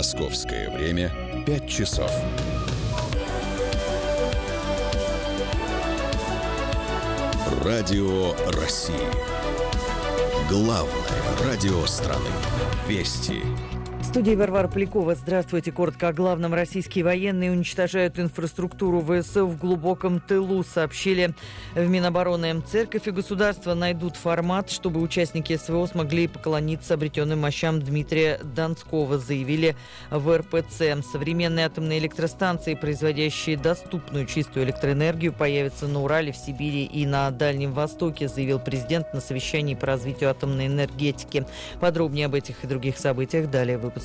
Московское время 5 часов. Радио России. Главное радио страны. Вести. В студии Варвара Полякова. Здравствуйте. Коротко о главном. Российские военные уничтожают инфраструктуру ВСУ в глубоком тылу, сообщили в Минобороны. Церковь и государство найдут формат, чтобы участники СВО смогли поклониться обретенным мощам Дмитрия Донского, заявили в РПЦ. Современные атомные электростанции, производящие доступную чистую электроэнергию, появятся на Урале, в Сибири и на Дальнем Востоке, заявил президент на совещании по развитию атомной энергетики. Подробнее об этих и других событиях далее в выпуске.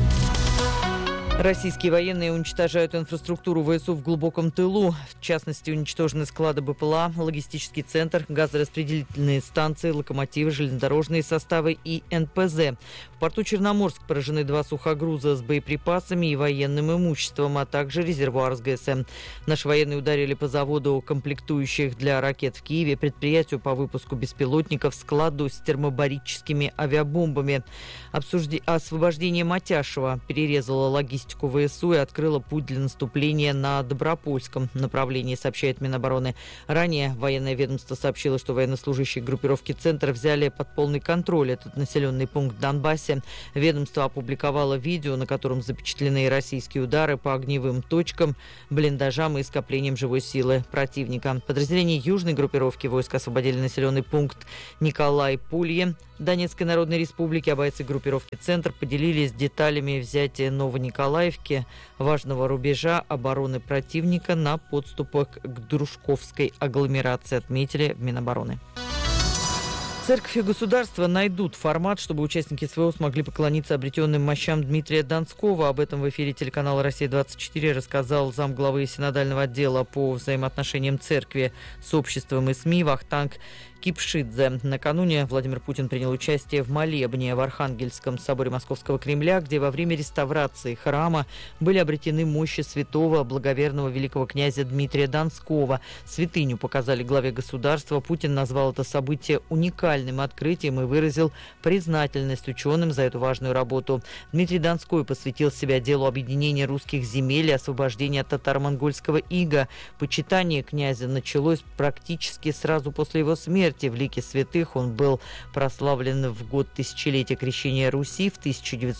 Российские военные уничтожают инфраструктуру ВСУ в глубоком тылу. В частности, уничтожены склады БПЛА, логистический центр, газораспределительные станции, локомотивы, железнодорожные составы и НПЗ. В порту Черноморск поражены 2 сухогруза с боеприпасами и военным имуществом, а также резервуар с ГСМ. Наши военные ударили по заводу комплектующих для ракет в Киеве, предприятию по выпуску беспилотников, складу с термобарическими авиабомбами. Освобождение Матяшева перерезало логистику ВСУ и открыла путь для наступления на Добропольском направлении, сообщает Минобороны. Ранее военное ведомство сообщило, что военнослужащие группировки «Центр» взяли под полный контроль этот населенный пункт в Донбассе. Ведомство опубликовало видео, на котором запечатлены российские удары по огневым точкам, блиндажам и скоплениям живой силы противника. Подразделения южной группировки войск освободили населенный пункт Николай-Пулье Донецкой Народной Республики, а бойцы группировки «Центр» поделились деталями взятия Новониколаевки, важного рубежа обороны противника на подступах к Дружковской агломерации, отметили в Минобороны. Церковь и государство найдут формат, чтобы участники СВО смогли поклониться обретенным мощам Дмитрия Донского. Об этом в эфире телеканала «Россия-24» рассказал замглавы синодального отдела по взаимоотношениям церкви с обществом и СМИ Вахтанг Кипшидзе. Накануне Владимир Путин принял участие в молебне в Архангельском соборе Московского Кремля, где во время реставрации храма были обретены мощи святого благоверного великого князя Дмитрия Донского. Святыню показали главе государства. Путин назвал это событие уникальным открытием и выразил признательность ученым за эту важную работу. Дмитрий Донской посвятил себя делу объединения русских земель и освобождения от татаро-монгольского ига. Почитание князя началось практически сразу после его смерти. В лике святых он был прославлен в год тысячелетия крещения Руси в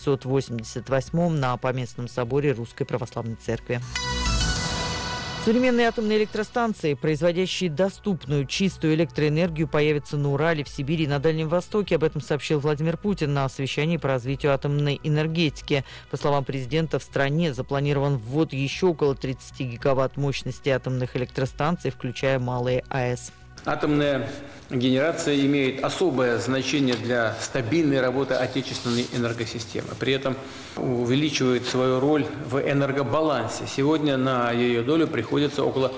1988 на Поместном соборе Русской Православной Церкви. Современные атомные электростанции, производящие доступную чистую электроэнергию, появятся на Урале, в Сибири и на Дальнем Востоке. Об этом сообщил Владимир Путин на совещании по развитию атомной энергетики. По словам президента, в стране запланирован ввод еще около 30 гигаватт мощности атомных электростанций, включая малые АЭС. Атомная генерация имеет особое значение для стабильной работы отечественной энергосистемы. При этом увеличивает свою роль в энергобалансе. Сегодня на ее долю приходится около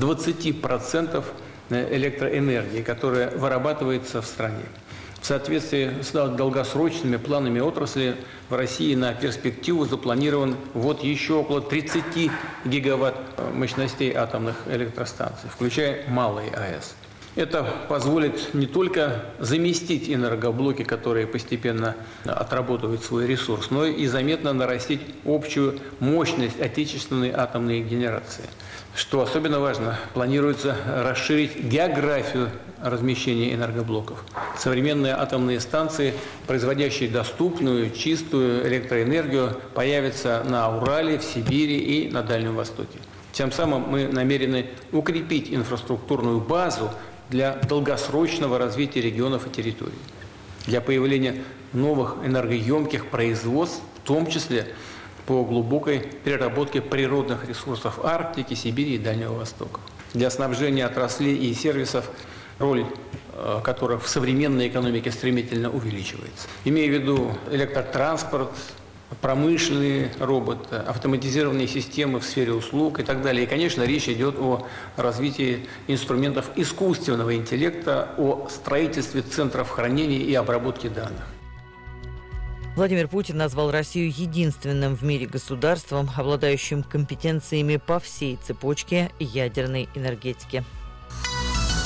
20% электроэнергии, которая вырабатывается в стране. В соответствии с долгосрочными планами отрасли в России на перспективу запланирован ввод еще около 30 гигаватт мощностей атомных электростанций, включая малые АЭС. Это позволит не только заместить энергоблоки, которые постепенно отработают свой ресурс, но и заметно нарастить общую мощность отечественной атомной генерации. Что особенно важно, планируется расширить географию размещения энергоблоков. Современные атомные станции, производящие доступную, чистую электроэнергию, появятся на Урале, в Сибири и на Дальнем Востоке. Тем самым мы намерены укрепить инфраструктурную базу для долгосрочного развития регионов и территорий, для появления новых энергоемких производств, в том числе по глубокой переработке природных ресурсов Арктики, Сибири и Дальнего Востока. Для снабжения отраслей и сервисов, роль которых в современной экономике стремительно увеличивается. Имея в виду электротранспорт, промышленные роботы, автоматизированные системы в сфере услуг и так далее. И, конечно, речь идет о развитии инструментов искусственного интеллекта, о строительстве центров хранения и обработки данных. Владимир Путин назвал Россию единственным в мире государством, обладающим компетенциями по всей цепочке ядерной энергетики.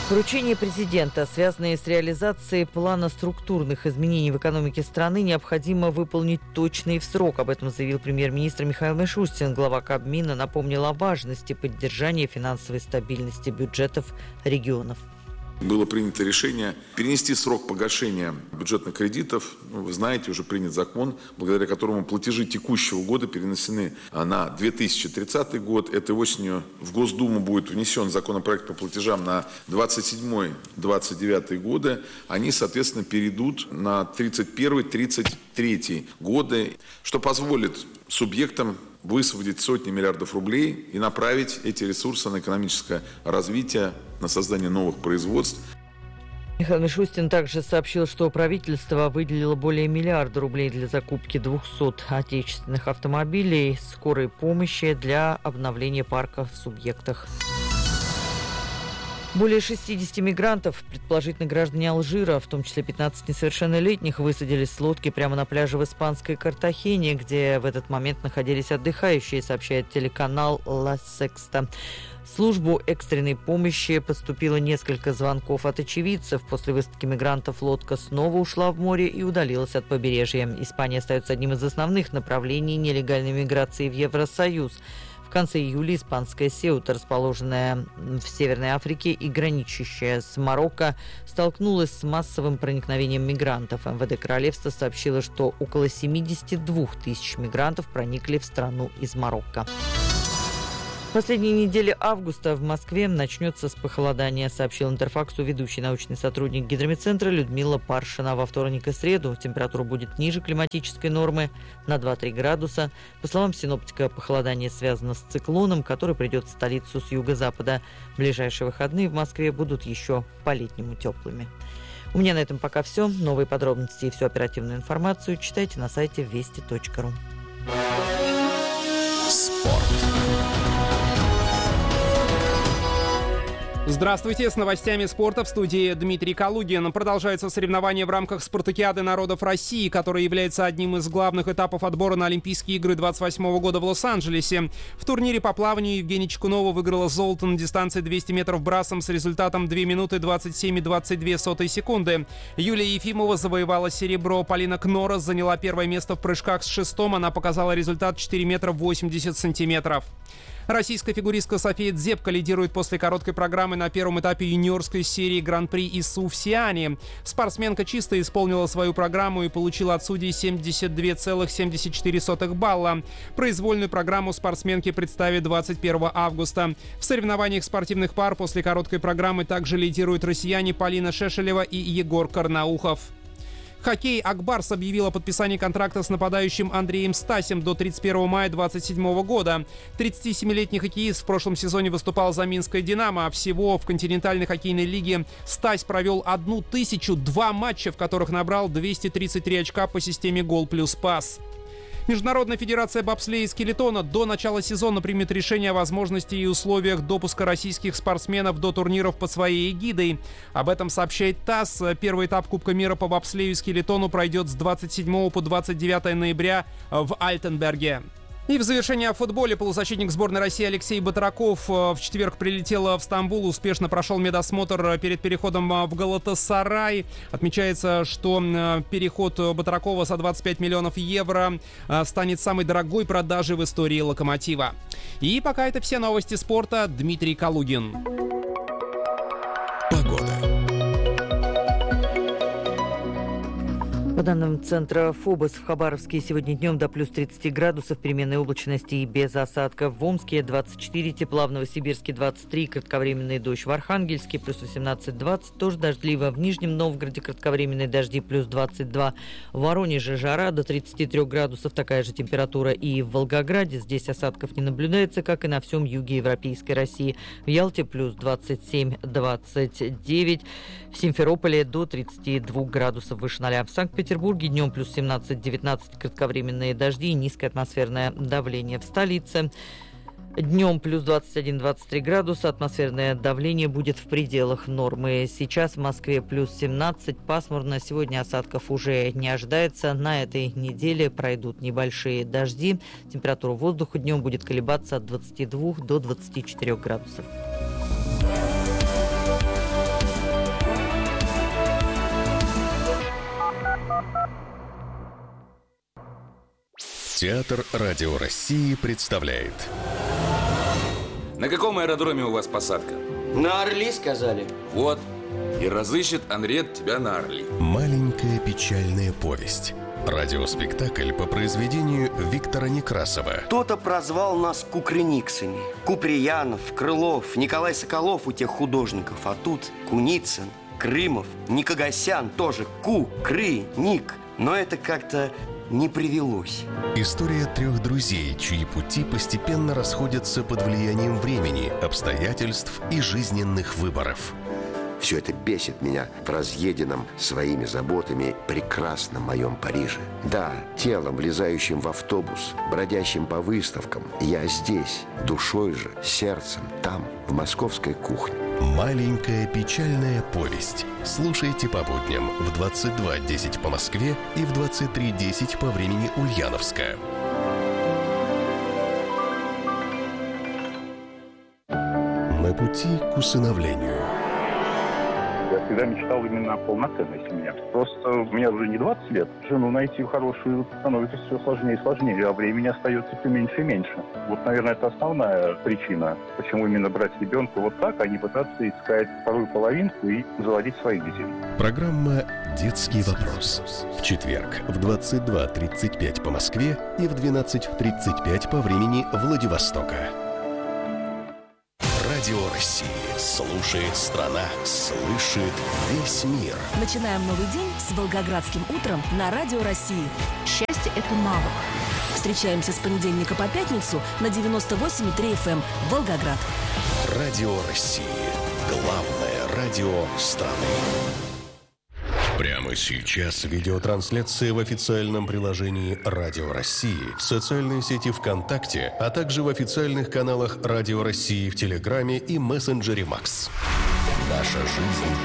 Поручения президента, связанные с реализацией плана структурных изменений в экономике страны, необходимо выполнить точно и в срок. Об этом заявил премьер-министр Михаил Мишустин. Глава Кабмина напомнил о важности поддержания финансовой стабильности бюджетов регионов. Было принято решение перенести срок погашения бюджетных кредитов. Вы знаете, уже принят закон, благодаря которому платежи текущего года перенесены на 2030 год. Этой осенью в Госдуму будет внесен законопроект по платежам на 27-29 годы. Они, соответственно, перейдут на 31-33 годы, что позволит субъектам высвободить сотни миллиардов рублей и направить эти ресурсы на экономическое развитие, на создание новых производств. Михаил Мишустин также сообщил, что правительство выделило более миллиарда рублей для закупки 200 отечественных автомобилей скорой помощи для обновления парка в субъектах. Более 60 мигрантов, предположительно граждане Алжира, в том числе 15 несовершеннолетних, высадились с лодки прямо на пляже в испанской Картахене, где в этот момент находились отдыхающие, сообщает телеканал «Ла Секста». В службу экстренной помощи поступило несколько звонков от очевидцев. После высадки мигрантов лодка снова ушла в море и удалилась от побережья. Испания остается одним из основных направлений нелегальной миграции в Евросоюз. В конце июля испанская Сеута, расположенная в Северной Африке и граничащая с Марокко, столкнулась с массовым проникновением мигрантов. МВД Королевства сообщило, что около 72 тысяч мигрантов проникли в страну из Марокко. В последней неделе августа в Москве начнется с похолодания, сообщил Интерфаксу ведущий научный сотрудник Гидрометцентра Людмила Паршина. Во вторник и среду температура будет ниже климатической нормы на 2-3 градуса. По словам синоптика, похолодание связано с циклоном, который придет в столицу с юго-запада. Ближайшие выходные в Москве будут еще по-летнему теплыми. У меня на этом пока все. Новые подробности и всю оперативную информацию читайте на сайте вести.ру. Спорт. Здравствуйте, с новостями спорта в студии Дмитрий Калугин. Продолжаются соревнования в рамках Спартакиады народов России, которая является одним из главных этапов отбора на Олимпийские игры 28 года в Лос-Анджелесе. В турнире по плаванию Евгения Чекунова выиграла золото на дистанции 200 метров брасом с результатом 2 минуты 27,22 секунды. Юлия Ефимова завоевала серебро. Полина Кнорос заняла первое место в прыжках с шестом. Она показала результат 4 метра 80 сантиметров. Российская фигуристка София Дзепко лидирует после короткой программы на первом этапе юниорской серии Гран-при ИСУ в Сиане. Спортсменка чисто исполнила свою программу и получила от судей 72,74 балла. Произвольную программу спортсменки представит 21 августа. В соревнованиях спортивных пар после короткой программы также лидируют россияне Полина Шешелева и Егор Карнаухов. Хоккей. «Акбарс» объявил о подписании контракта с нападающим Андреем Стасем до 31 мая 2027 года. 37-летний хоккеист в прошлом сезоне выступал за Минское «Динамо», а всего в континентальной хоккейной лиге Стась провел 1002 матча, в которых набрал 233 очка по системе «Гол плюс пас». Международная федерация бобслея и скелетона до начала сезона примет решение о возможности и условиях допуска российских спортсменов до турниров под своей эгидой. Об этом сообщает ТАСС. Первый этап Кубка мира по бобслею и скелетону пройдет с 27 по 29 ноября в Альтенберге. И в завершение о футболе. Полузащитник сборной России Алексей Батраков в четверг прилетел в Стамбул, успешно прошел медосмотр перед переходом в Галатасарай. Отмечается, что переход Батракова за 25 миллионов евро станет самой дорогой продажей в истории «Локомотива». И пока это все новости спорта. Дмитрий Калугин. Погода. По данным центра ФОБОС, в Хабаровске сегодня днем до плюс 30 градусов, переменной облачности и без осадков. В Омске 24 тепла, в Новосибирске 23, кратковременный дождь. В Архангельске плюс 18-20, тоже дождливо. В Нижнем Новгороде кратковременные дожди плюс 22. В Воронеже жара до 33 градусов, такая же температура и в Волгограде. Здесь осадков не наблюдается, как и на всем юге Европейской России. В Ялте плюс 27-29. В Симферополе до 32 градусов выше 0. В Санкт-Петербурге днем плюс 17-19, кратковременные дожди и низкое атмосферное давление. В столице днем плюс 21-23 градуса, атмосферное давление будет в пределах нормы. Сейчас в Москве плюс 17, пасмурно, сегодня осадков уже не ожидается. На этой неделе пройдут небольшие дожди. Температура воздуха днем будет колебаться от 22 до 24 градусов. Театр Радио России представляет. На каком аэродроме у вас посадка? На Орли, сказали. Вот. И разыщет Анрет тебя на Орли. Маленькая печальная повесть. Радиоспектакль по произведению Виктора Некрасова. Кто-то прозвал нас кукрыниксами. Куприянов, Крылов, Николай Соколов у тех художников. А тут Куницын, Крымов, Никогасян тоже. Ник. Но это как-то не привелось. История трех друзей, чьи пути постепенно расходятся под влиянием времени, обстоятельств и жизненных выборов. Все это бесит меня в разъеденном своими заботами прекрасном моем Париже. Да, телом, влезающим в автобус, бродящим по выставкам. Я здесь, душой же, сердцем, там, в московской кухне. Маленькая печальная повесть. Слушайте по будням в 22:10 по Москве и в 23:10 по времени Ульяновска. На пути к усыновлению. Я всегда мечтал именно о полноценной семье. Просто мне уже не 20 лет. Жену найти хорошую становится все сложнее и сложнее, а времени остается все меньше и меньше. Вот, наверное, это основная причина, почему именно брать ребенка вот так, а не пытаться искать вторую половинку и заводить своих детей. Программа «Детский вопрос». В четверг в 22:35 по Москве и в 12:35 по времени Владивостока. Радио России. Слушает страна. Слышит весь мир. Начинаем новый день с Волгоградским утром на Радио России. Счастье – это мало. Встречаемся с понедельника по пятницу на 98,3 FM Волгоград. Радио России. Главное радио страны. Прямо сейчас видеотрансляция в официальном приложении Радио России, в социальной сети ВКонтакте, а также в официальных каналах Радио России в Телеграме и мессенджере Макс. Наша жизнь.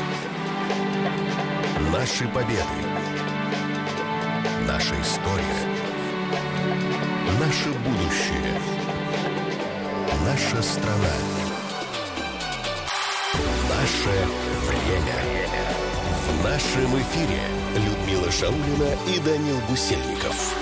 Наши победы. Наша история. Наше будущее. Наша страна. Наше время. В нашем эфире Людмила Шаулина и Данил Гусельников.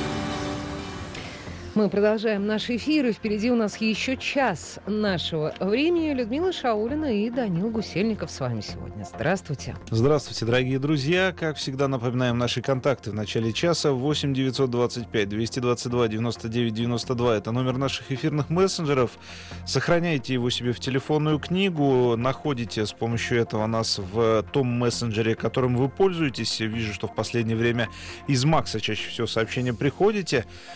Мы продолжаем наш эфир, и впереди у нас еще час нашего времени. Людмила Шаулина и Данил Гусельников с вами сегодня. Здравствуйте. Здравствуйте, дорогие друзья. Как всегда, напоминаем наши контакты в начале часа. 8 925 222 99 92. Это номер наших эфирных мессенджеров. Сохраняйте его себе в телефонную книгу. Находите с помощью этого нас в том мессенджере, которым вы пользуетесь. Вижу, что в последнее время из Макса чаще всего сообщения приходят,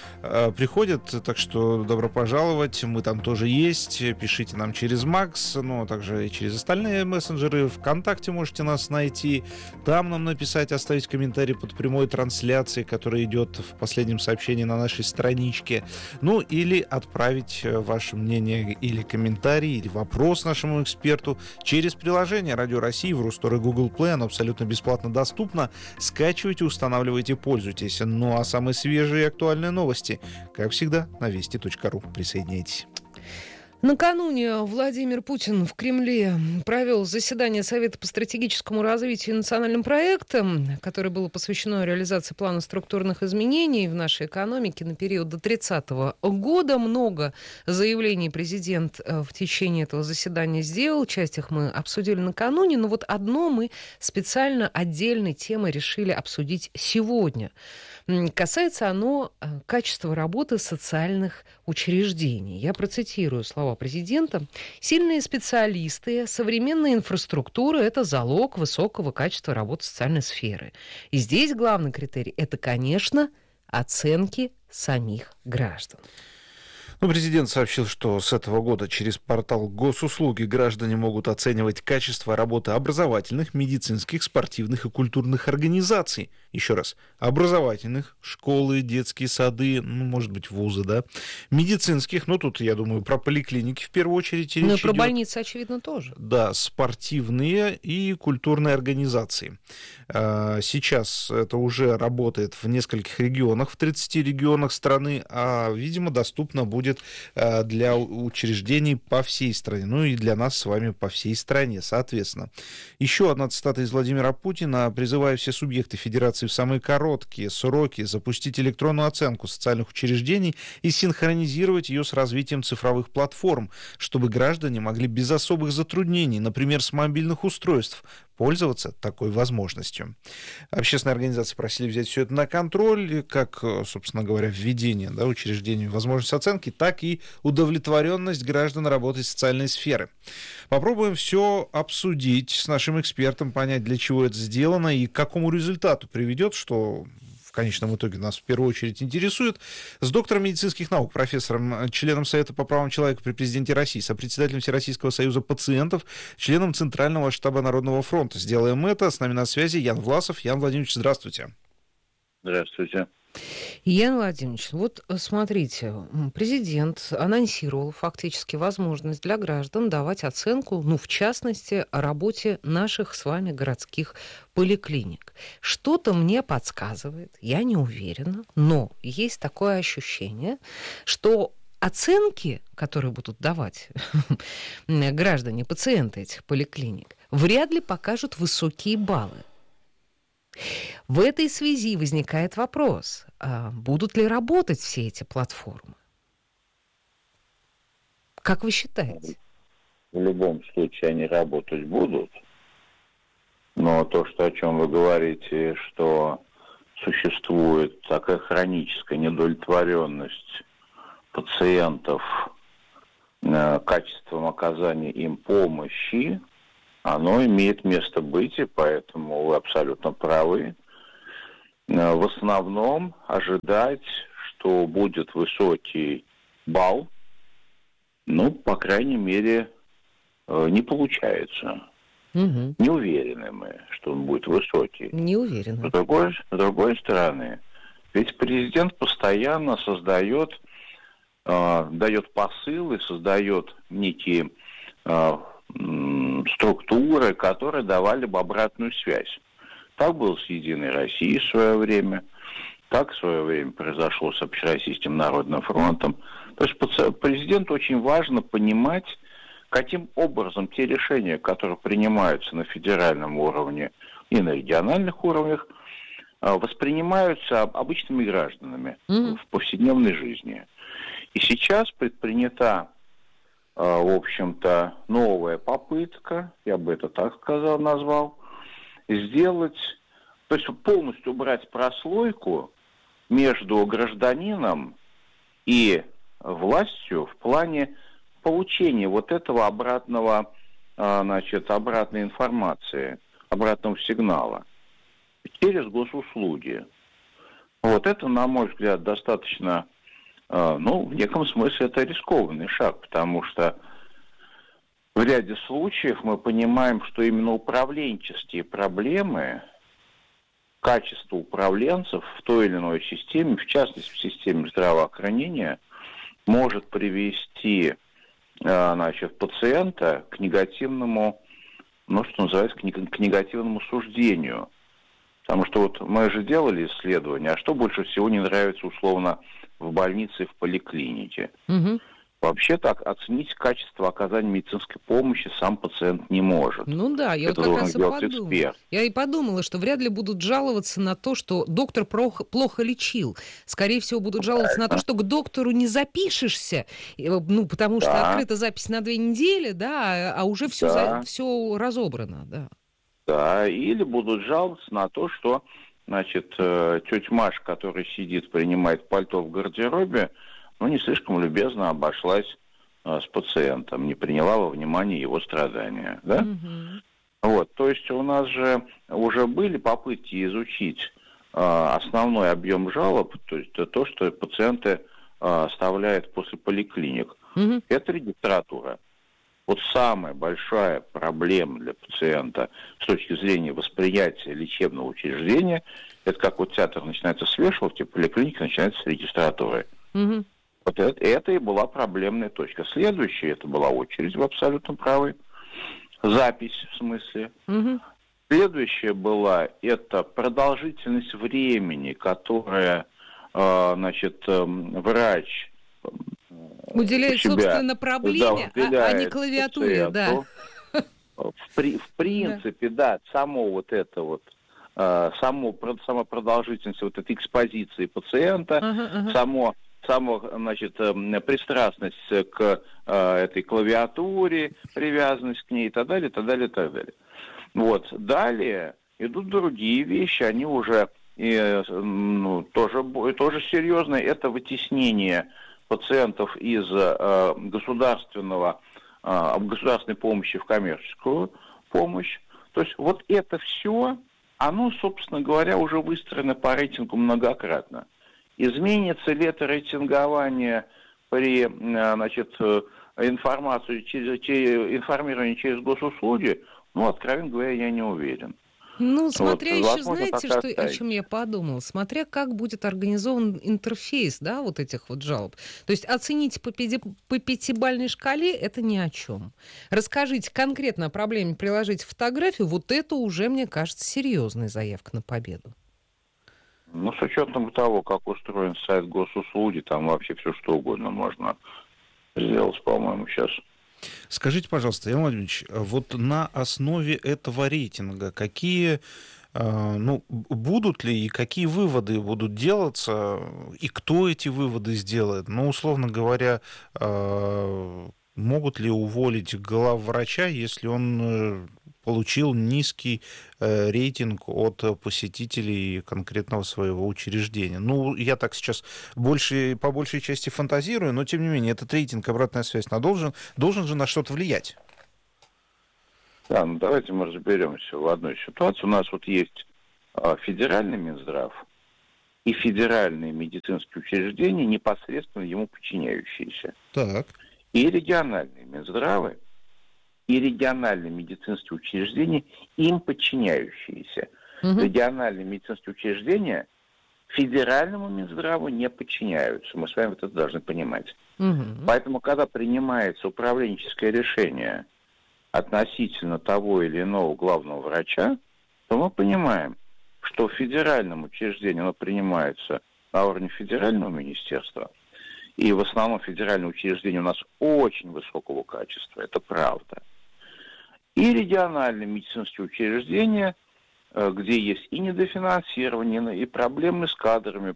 так что добро пожаловать, мы там тоже есть, пишите нам через Макс, ну, а также и через остальные мессенджеры, ВКонтакте можете нас найти, там нам написать, оставить комментарий под прямой трансляцией, которая идет в последнем сообщении на нашей страничке, ну, или отправить ваше мнение, или комментарий, или вопрос нашему эксперту через приложение Радио России в Рустор и Google Play, оно абсолютно бесплатно доступно, скачивайте, устанавливайте, пользуйтесь, ну, а самые свежие и актуальные новости, как всегда, на вести.ру. Присоединяйтесь. Накануне Владимир Путин в Кремле провел заседание Совета по стратегическому развитию и национальным проектам, которое было посвящено реализации плана структурных изменений в нашей экономике на период до 30-го года. Много заявлений президент в течение этого заседания сделал. Часть их мы обсудили накануне, но вот одно мы специально отдельной темой решили обсудить сегодня. Касается оно качества работы социальных учреждений. Я процитирую слова президента. «Сильные специалисты, современная инфраструктура – это залог высокого качества работы социальной сферы. И здесь главный критерий – это, конечно, оценки самих граждан». Президент сообщил, что с этого года через портал Госуслуги граждане могут оценивать качество работы образовательных, медицинских, спортивных и культурных организаций. Еще раз, образовательных, школы, детские сады, может быть, вузы, да, медицинских, тут, я думаю, про поликлиники в первую очередь речь идет. Про больницы, очевидно, тоже. Да, спортивные и культурные организации. Сейчас это уже работает в нескольких регионах, в 30 регионах страны, а, видимо, доступно будет будет для учреждений по всей стране, ну и для нас с вами по всей стране, соответственно. Еще одна цитата из Владимира Путина. «Призываю все субъекты Федерации в самые короткие сроки запустить электронную оценку социальных учреждений и синхронизировать ее с развитием цифровых платформ, чтобы граждане могли без особых затруднений, например, с мобильных устройств, пользоваться такой возможностью». Общественные организации просили взять все это на контроль, как, собственно говоря, введение учреждений возможность оценки, так и удовлетворенность граждан работой социальной сферы. Попробуем все обсудить с нашим экспертом, понять, для чего это сделано и к какому результату приведет, что в конечном итоге нас в первую очередь интересует, с доктором медицинских наук, профессором, членом Совета по правам человека при президенте России, сопредседателем Всероссийского союза пациентов, членом Центрального штаба Народного фронта. Сделаем это. С нами на связи Ян Власов. Ян Владимирович, здравствуйте. Здравствуйте. Ян Владимирович, вот смотрите, президент анонсировал фактически возможность для граждан давать оценку, в частности, о работе наших с вами городских поликлиник. Что-то мне подсказывает, я не уверена, но есть такое ощущение, что оценки, которые будут давать граждане, пациенты этих поликлиник, вряд ли покажут высокие баллы. В этой связи возникает вопрос, будут ли работать все эти платформы? Как вы считаете? В любом случае они работать будут. Но то, о чем вы говорите, что существует такая хроническая недовлетворенность пациентов качеством оказания им помощи, оно имеет место быть, и поэтому вы абсолютно правы. В основном ожидать, что будет высокий балл, по крайней мере, не получается. Угу. Не уверены мы, что он будет высокий. Не уверены. С другой стороны, ведь президент постоянно дает посылы, создает некие структуры, которые давали бы обратную связь. Так было с «Единой Россией» в свое время, так в свое время произошло с Общероссийским народным фронтом. То есть президенту очень важно понимать, каким образом те решения, которые принимаются на федеральном уровне и на региональных уровнях, воспринимаются обычными гражданами в повседневной жизни. И сейчас предпринята, в общем-то, новая попытка, я бы это так назвал, сделать, то есть полностью убрать прослойку между гражданином и властью в плане получения этого обратной информации, обратного сигнала через госуслуги. Это, на мой взгляд, достаточно, в неком смысле это рискованный шаг, потому что в ряде случаев мы понимаем, что именно управленческие проблемы, качество управленцев в той или иной системе, в частности в системе здравоохранения, может привести пациента к негативному, что называется, к негативному суждению. Потому что мы же делали исследования, а что больше всего не нравится условно в больнице и в поликлинике. Угу. Вообще так оценить качество оказания медицинской помощи сам пациент не может. Да, я это как раз и подумала. Эксперт. Я и подумала, что вряд ли будут жаловаться на то, что доктор плохо лечил. Скорее всего, будут жаловаться на то, что к доктору не запишешься, потому что открыта запись на 2 недели, а уже все разобрано. Да, или будут жаловаться на то, что, тетя Маша, которая сидит, принимает пальто в гардеробе, не слишком любезно обошлась с пациентом, не приняла во внимание его страдания, да? То есть у нас же уже были попытки изучить основной объем жалоб, то есть то, что пациенты оставляют после поликлиник. Это регистратура. Самая большая проблема для пациента с точки зрения восприятия лечебного учреждения, это как театр начинается с вешалки, поликлиника начинается с регистратуры. Это и была проблемная точка. Следующая, это была очередь, вы абсолютно правы. Запись, в смысле. Следующая была, это продолжительность времени, которое, врач Уделяет, собственно, проблеме, а не клавиатуре, да. В принципе, да, сама продолжительность вот этой экспозиции пациента, сама, значит, пристрастность к этой клавиатуре, привязанность к ней и так далее, и так далее, и так далее. Вот. Далее идут другие вещи, они уже тоже серьезные. Это вытеснение пациентов из государственной помощи в коммерческую помощь. То есть вот это все, оно, собственно говоря, уже выстроено по рейтингу многократно. Изменится ли это рейтингование при, значит, информировании через госуслуги? Ну, откровенно говоря, я не уверен. Ну, смотря вот, еще, знаете, о чем я подумала? Смотря как будет организован интерфейс, да, вот этих вот жалоб. То есть оцените по пятибалльной шкале, это ни о чем. Расскажите конкретно о проблеме, приложите фотографию, вот это уже, мне кажется, серьезная заявка на победу. Ну, с учетом того, как устроен сайт госуслуги, там вообще все что угодно можно сделать, по-моему, сейчас. Скажите, пожалуйста, Иван Владимирович, вот на основе этого рейтинга какие, будут ли и какие выводы будут делаться, и кто эти выводы сделает? Ну, условно говоря, могут ли уволить главврача, если он получил низкий рейтинг от посетителей конкретного своего учреждения? Ну, я так сейчас по большей части фантазирую, но тем не менее, этот рейтинг, обратная связь, должен же на что-то влиять. Да, ну давайте мы разберемся в одной ситуации. У нас вот есть федеральный Минздрав и федеральные медицинские учреждения, непосредственно ему подчиняющиеся. Так. И региональные Минздравы, и региональные медицинские учреждения, им подчиняющиеся. Региональные медицинские учреждения федеральному Минздраву не подчиняются. Мы с вами это должны понимать. Поэтому, когда принимается управленческое решение относительно того или иного главного врача, то мы понимаем, что в федеральном учреждении оно принимается на уровне федерального министерства, и в основном федеральные учреждения у нас очень высокого качества, это правда. И региональные медицинские учреждения, где есть и недофинансирование, и проблемы с кадрами,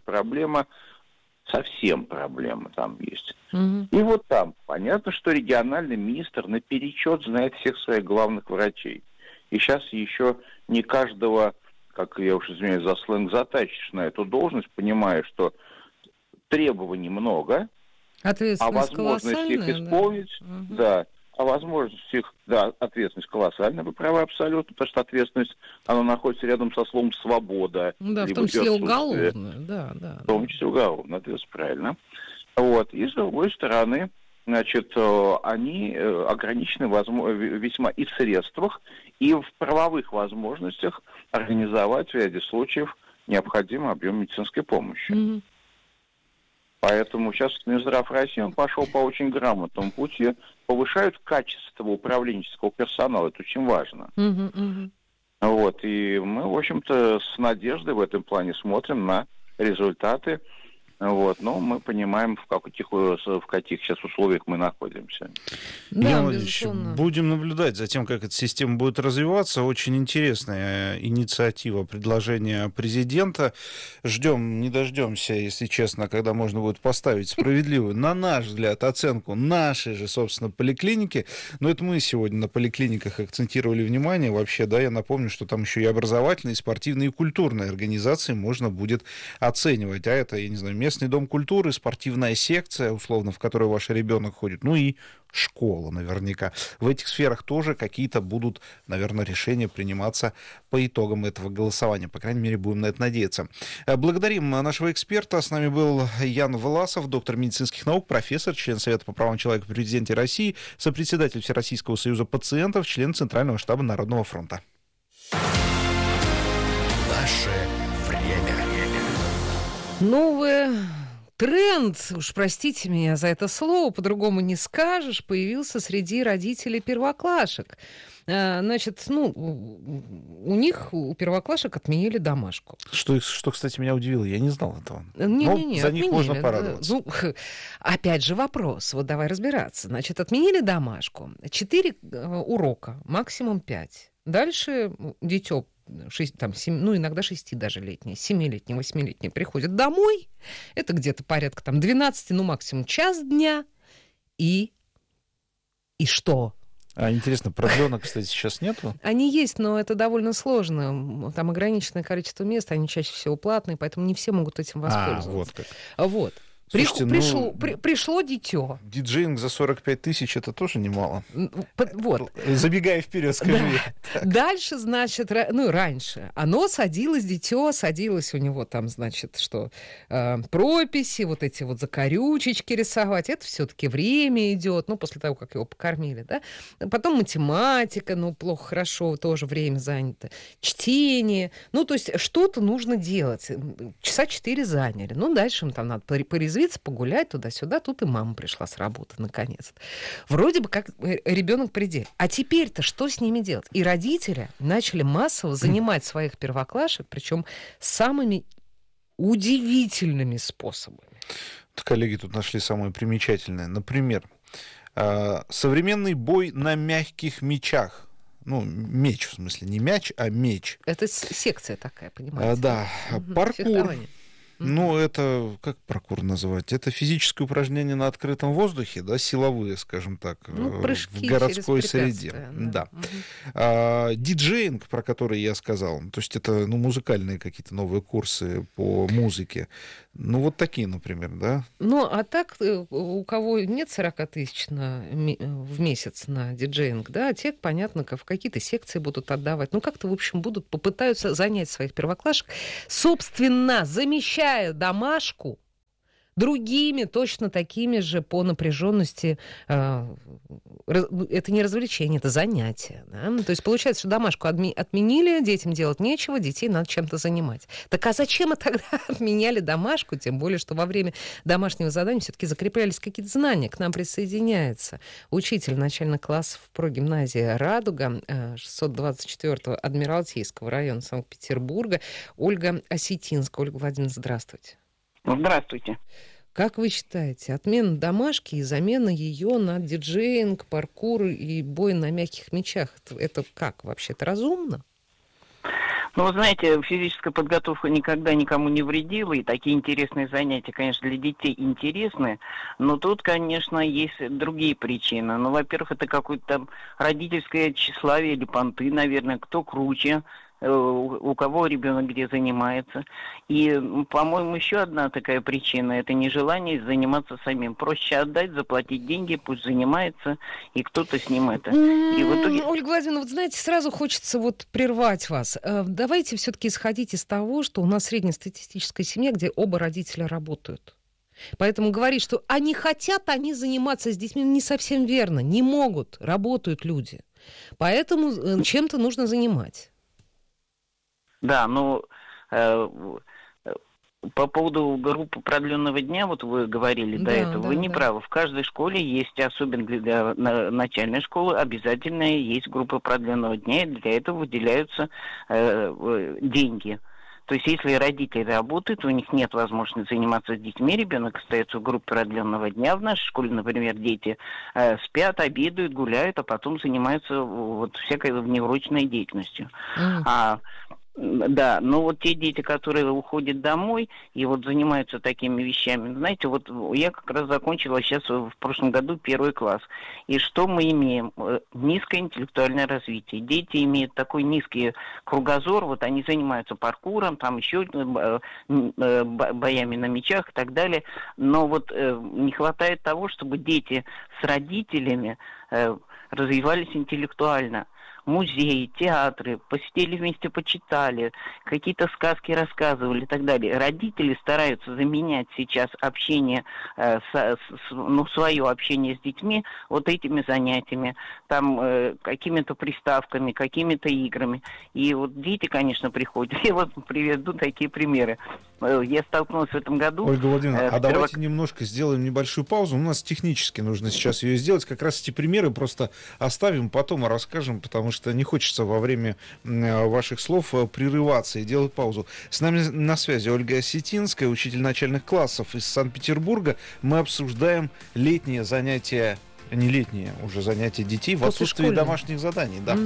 совсем проблемы там есть. И вот там понятно, что региональный министр наперечет знает всех своих главных врачей. И сейчас еще не каждого, как я уж извиняюсь за сленг, затащишь на эту должность, понимая, что требований много, а возможность их исполнить, да, а возможность их, да, ответственность колоссальная, вы правы абсолютно, потому что ответственность, она находится рядом со словом «свобода». Да, в том числе уголовная, да. В том числе уголовная, это правильно. Вот, и с другой стороны, значит, они ограничены весьма и в средствах, и в правовых возможностях организовать в ряде случаев необходимый объем медицинской помощи. Поэтому сейчас Минздрав России, он пошел по очень грамотному пути, повышают качество управленческого персонала, это очень важно. Вот, и мы, в общем-то, с надеждой в этом плане смотрим на результаты. Вот, но мы понимаем, в каких сейчас условиях мы находимся. Да, будем наблюдать за тем, как эта система будет развиваться. Очень интересная инициатива, предложение президента. Ждем, не дождемся, если честно, когда можно будет поставить справедливую, на наш взгляд, оценку нашей же, собственно, поликлиники. Но это мы сегодня на поликлиниках акцентировали внимание. Вообще, да, я напомню, что там еще и образовательные, и спортивные, и культурные организации можно будет оценивать. А это, я не знаю, местный дом культуры, спортивная секция, условно, в которую ваш ребенок ходит, ну и школа наверняка. В этих сферах тоже какие-то будут, наверное, решения приниматься по итогам этого голосования. По крайней мере, будем на это надеяться. Благодарим нашего эксперта. С нами был Ян Власов, доктор медицинских наук, профессор, член Совета по правам человека при президенте России, сопредседатель Всероссийского союза пациентов, член Центрального штаба Народного фронта. Наше время. Новый тренд, уж простите меня за это слово, по-другому не скажешь, появился среди родителей первоклашек. Значит, у них, у первоклашек отменили домашку. Что, кстати, меня удивило, я не знал этого. Не, за них можно порадоваться. Опять же вопрос, вот давай разбираться. Значит, отменили домашку, 4 урока, максимум 5. Дальше дитё 6, там, 7, иногда 6 даже летние, 7-летние, 8-летние приходят домой. Это где-то порядка там 12, максимум час дня. И что? Интересно, продленок, кстати, сейчас нету? Они есть, но это довольно сложно. Там ограниченное количество мест, они чаще всего платные, поэтому не все могут этим воспользоваться. Вот как. Вот. Слушайте, пришло дитё. Диджеинг за 45 тысяч — это тоже немало. Вот. Забегая вперед, скажи. Да. Дальше, значит, раньше оно дитё садилось у него там, значит, что прописи, вот эти вот закорючечки рисовать. Это все-таки время идет, после того, как его покормили, да. Потом математика, плохо, хорошо, тоже время занято. Чтение. То есть что-то нужно делать. Часа 4 заняли. Дальше им там надо порезвиться, погулять туда-сюда. Тут и мама пришла с работы, наконец-то. Вроде бы как ребенок пределе. А теперь-то что с ними делать? И родители начали массово занимать своих первоклашек, причем самыми удивительными способами. Коллеги тут нашли самое примечательное. Например, современный бой на мягких мячах. Меч, в смысле, не мяч, а меч. Это секция такая, понимаете? Да. Паркур. Фехтование. Это, как паркур называть? Это физическое упражнение на открытом воздухе, да, силовые, скажем так, прыжки в городской среде. Да. Диджеинг, про который я сказал, то есть это, музыкальные какие-то новые курсы по музыке. Вот такие, например, да? А так, у кого нет 40 тысяч в месяц на диджеинг, да, те, понятно, в какие-то секции будут отдавать. Как-то, в общем, попытаются занять своих первоклашек, собственно, замещая домашку другими, точно такими же по напряженности. Это не развлечение, это занятие. Да? То есть получается, что домашку отменили, детям делать нечего, детей надо чем-то занимать. Так а зачем тогда отменяли домашку? Тем более, что во время домашнего задания все-таки закреплялись какие-то знания. К нам присоединяется учитель начальных классов прогимназии «Радуга» 624-го Адмиралтейского района Санкт-Петербурга Ольга Осетинская. Ольга Владимировна, здравствуйте. Здравствуйте. Как вы считаете, отмена домашки и замена ее на диджеинг, паркур и бой на мягких мячах, это как вообще? Это разумно? Вы знаете, физическая подготовка никогда никому не вредила, и такие интересные занятия, конечно, для детей интересны, но тут, конечно, есть другие причины. Во-первых, это какое-то там родительское тщеславие или понты, наверное, кто круче, у кого ребенок где занимается. И, по-моему, еще одна такая причина — это нежелание заниматься самим. Проще отдать, заплатить деньги, пусть занимается, и кто-то с ним это. И в итоге... Ольга Владимировна, знаете, сразу хочется прервать вас. Давайте все-таки исходить из того, что у нас среднестатистическая семья, где оба родителя работают. Поэтому говорить, что они хотят заниматься с детьми, не совсем верно. Не могут, работают люди. Поэтому чем-то нужно занимать. Да, по поводу группы продленного дня, вы говорили до этого, вы не правы. В каждой школе есть, особенно для начальной школы, обязательно есть группа продленного дня, и для этого выделяются деньги. То есть, если родители работают, у них нет возможности заниматься с детьми, ребенок остается в группе продленного дня. В нашей школе, например, дети спят, обедают, гуляют, а потом занимаются всякой внеурочной деятельностью. Да, но те дети, которые уходят домой и занимаются такими вещами, знаете, я как раз закончила сейчас в прошлом году 1 класс. И что мы имеем? Низкое интеллектуальное развитие. Дети имеют такой низкий кругозор, они занимаются паркуром, там еще боями на мячах и так далее. Но не хватает того, чтобы дети с родителями развивались интеллектуально. Музеи, театры, посидели вместе, почитали, какие-то сказки рассказывали и так далее. Родители стараются заменять сейчас общение, свое общение с детьми этими занятиями, какими-то приставками, какими-то играми. И дети, конечно, приходят. Я приведу такие примеры. Я столкнулась в этом году... Ольга Владимировна, давайте немножко сделаем небольшую паузу. У нас технически нужно сейчас ее сделать. Как раз эти примеры просто оставим, потом расскажем, потому что что не хочется во время ваших слов прерываться и делать паузу. С нами на связи Ольга Осетинская, учитель начальных классов из Санкт-Петербурга. Мы обсуждаем летние занятия, не летние уже занятия детей в отсутствии домашних заданий. Да.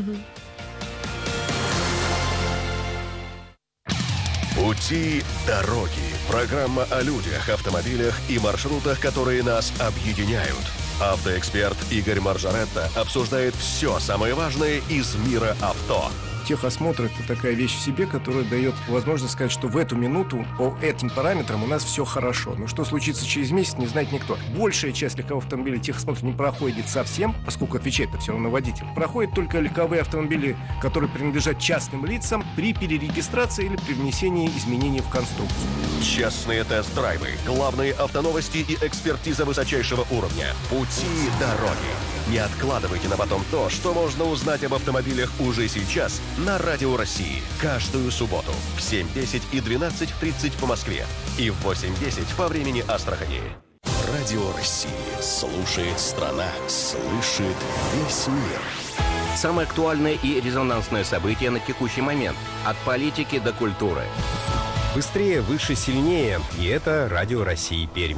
Пути дороги. Программа о людях, автомобилях и маршрутах, которые нас объединяют. Автоэксперт Игорь Маржаретто обсуждает все самое важное из мира авто. Техосмотр – это такая вещь в себе, которая дает возможность сказать, что в эту минуту по этим параметрам у нас все хорошо. Но что случится через месяц, не знает никто. Большая часть легковых автомобилей техосмотр не проходит совсем, поскольку отвечает-то все равно водитель. Проходят только легковые автомобили, которые принадлежат частным лицам при перерегистрации или при внесении изменений в конструкцию. Частные тест-драйвы, главные автоновости и экспертиза высочайшего уровня. Пути дороги. Не откладывайте на потом то, что можно узнать об автомобилях уже сейчас на Радио России. Каждую субботу в 7:10 и 12:30 по Москве и в 8:10 по времени Астрахани. Радио России. Слушает страна. Слышит весь мир. Самое актуальное и резонансное событие на текущий момент. От политики до культуры. Быстрее, выше, сильнее. И это Радио России Пермь.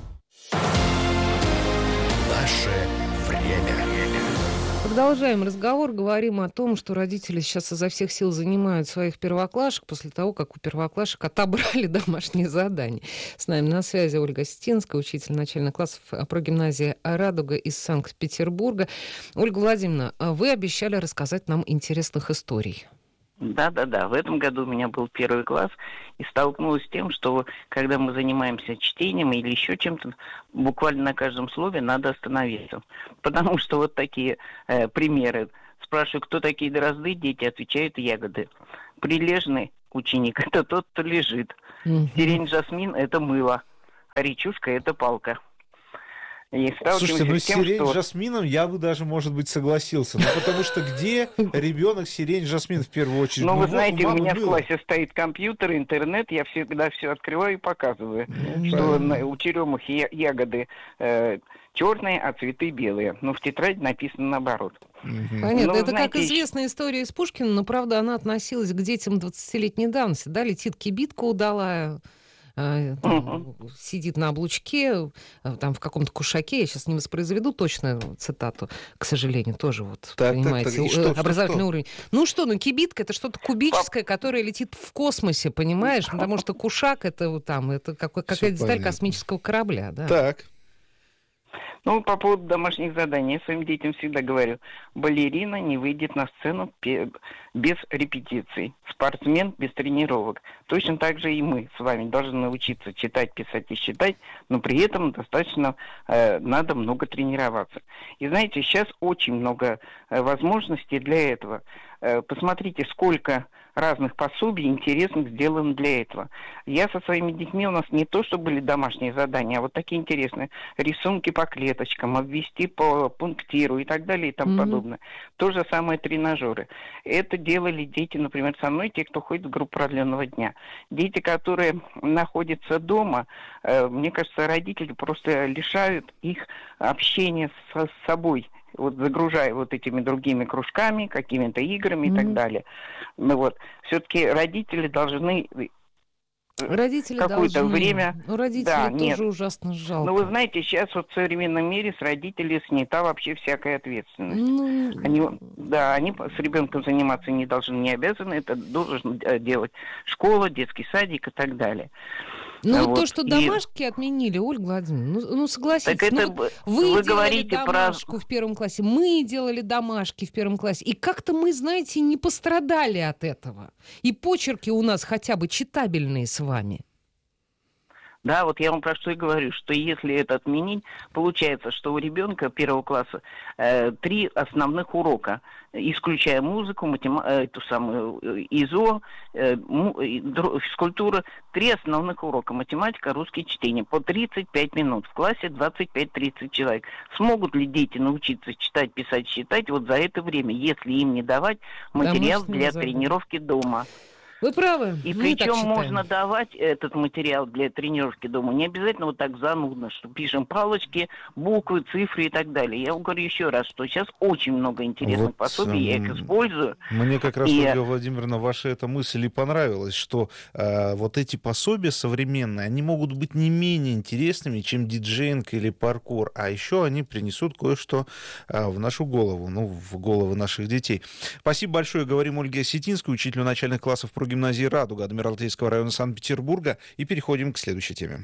Наше время. Продолжаем разговор. Говорим о том, что родители сейчас изо всех сил занимают своих первоклашек после того, как у первоклашек отобрали домашние задания. С нами на связи Ольга Осетинская, учитель начальных классов прогимназии «Радуга» из Санкт-Петербурга. Ольга Владимировна, вы обещали рассказать нам интересных историй. Да. В этом году у меня был 1 класс, и столкнулась с тем, что когда мы занимаемся чтением или еще чем-то, буквально на каждом слове надо остановиться. Потому что вот такие примеры. Спрашиваю, кто такие дрозды, дети отвечают: ягоды. Прилежный ученик – это тот, кто лежит. Сирень, жасмин – это мыло. А речушка – это палка. Слушайте, ну сирень с жасмином я бы даже, может быть, согласился. Ну, потому что где ребенок сирень, жасмин в первую очередь? Ну, вы знаете, у меня в классе стоит компьютер, интернет, я всегда все открываю и показываю, что у черемух ягоды черные, а цветы белые. Но в тетради написано наоборот. Понятно. Это, знаете, как известная история из Пушкина, но, правда, она относилась к детям 20-летней давности. Да, летит кибитка удалая, сидит на облучке, там в каком-то кушаке, я сейчас не воспроизведу точную цитату, к сожалению, тоже вот, понимаете, образовательный уровень. Ну, кибитка — это что-то кубическое, которое летит в космосе, понимаешь? Потому что кушак — это какая-то деталь космического корабля. Да. Так. Ну, по поводу домашних заданий, я своим детям всегда говорю: балерина не выйдет на сцену без репетиций, спортсмен без тренировок. Точно так же и мы с вами должны научиться читать, писать и считать, но при этом достаточно надо много тренироваться. И знаете, сейчас очень много возможностей для этого. Посмотрите, сколько разных пособий интересных сделано для этого. Я со своими детьми, у нас не то, что были домашние задания, а вот такие интересные рисунки по клеточкам, обвести по пунктиру и так далее и тому подобное. То же самое тренажеры. Это делали дети, например, со мной, те, кто ходит в группу продленного дня. Дети, которые находятся дома, мне кажется, родители просто лишают их общения с собой, вот загружая вот этими другими кружками, какими-то играми и так далее. Ну вот, все-таки родители должны какое-то время... Ну, родители тоже ужасно жалко. Ну, вы знаете, сейчас вот в современном мире с родителей снята вообще всякая ответственность. Они с ребенком заниматься не должны, не обязаны, это должен делать школа, детский садик и так далее. Ну, вот то, что домашки отменили, Ольга Владимировна, ну согласитесь. Вы делали домашку в 1 классе, мы делали домашки в 1 классе. И как-то мы, знаете, не пострадали от этого. И почерки у нас хотя бы читабельные с вами. Да, вот я вам про что и говорю, что если это отменить, получается, что у ребенка 1 класса 3 основных урока, исключая музыку, эту самую ИЗО, физкультура, 3 основных урока: математика, русский, чтение, по 35 минут. В классе 25-30 человек. Смогут ли дети научиться читать, писать, считать вот за это время, если им не давать материал для тренировки дома? Вы правы. И мы причем так считаем. можно давать этот материал для тренировки дома. Не обязательно вот так занудно, что пишем палочки, буквы, цифры и так далее. Я говорю еще раз, что сейчас очень много интересных пособий, я их использую. Мне как раз, Ольга Владимировна, ваша эта мысль и понравилась, что вот эти пособия современные, они могут быть не менее интересными, чем диджеинг или паркур, а еще они принесут кое-что в нашу голову, в головы наших детей. Спасибо большое. Говорим Ольге Осетинской, учителю начальных классов прогимназии «Радуга» Адмиралтейского района Санкт-Петербурга. И переходим к следующей теме.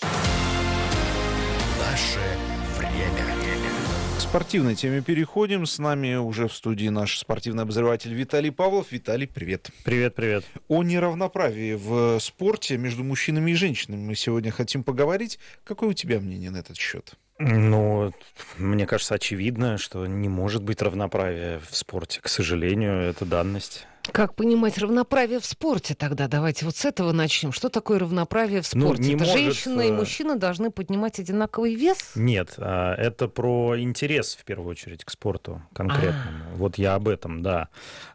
Наше время. К спортивной теме переходим. С нами уже в студии наш спортивный обозреватель Виталий Павлов. Виталий, привет. Привет. О неравноправии в спорте между мужчинами и женщинами мы сегодня хотим поговорить. Какое у тебя мнение на этот счет? Мне кажется, очевидно, что не может быть равноправия в спорте. К сожалению, это данность. Как понимать равноправие в спорте тогда? Давайте вот с этого начнем. Что такое равноправие в спорте? Женщина и мужчина должны поднимать одинаковый вес? Нет, это про интерес, в первую очередь, к спорту конкретному. Вот я об этом, да.